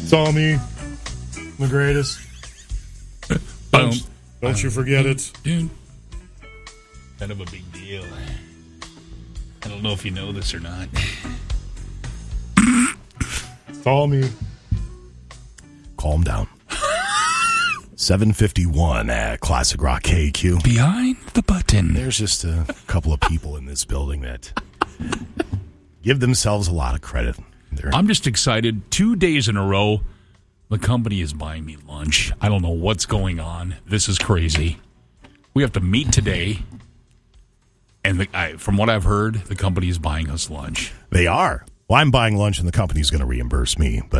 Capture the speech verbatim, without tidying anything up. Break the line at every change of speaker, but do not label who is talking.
Tommy, the greatest. Don't, don't you forget it.
Dude. Kind of a big deal. I don't know if you know this or not.
Tommy.
Calm down. seven fifty-one at Classic Rock K Q.
Behind the button.
There's just a couple of people in this building that give themselves a lot of credit. They're-
I'm just excited. Two days in a row, the company is buying me lunch. I don't know what's going on. This is crazy. We have to meet today. And the, I, from what I've heard, the company is buying us lunch.
They are. Well, I'm buying lunch and the company's going to reimburse me. But